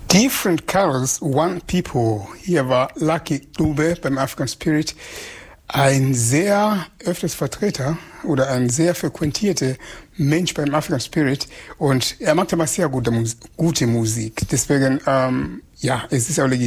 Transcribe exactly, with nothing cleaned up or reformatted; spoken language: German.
Different Colors, One People. Hier war Lucky Dube beim African Spirit. Ein sehr öfters Vertreter oder ein sehr frequentierter Mensch beim African Spirit. Und er macht aber sehr gute, Mus- gute Musik. Deswegen, ähm, ja, es ist auch legitim.